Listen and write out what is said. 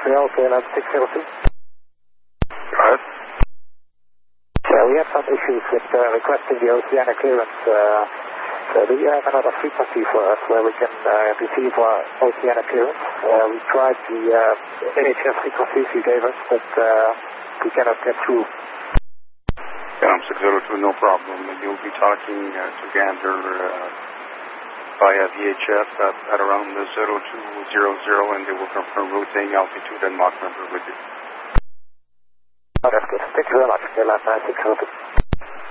Montreal, KLM 602. Right. We have some issues with requesting the Oceanic clearance. Do you have another frequency for us where we can receive Oceanic clearance? We tried the AHF frequencies you gave us, but we cannot get through. KLM 602, no problem. You'll be talking to Gander via VHF at around the 0200, and they will confirm routing, altitude, and Mach number with you. Oh, that's good. Thank you very much. KLM 602.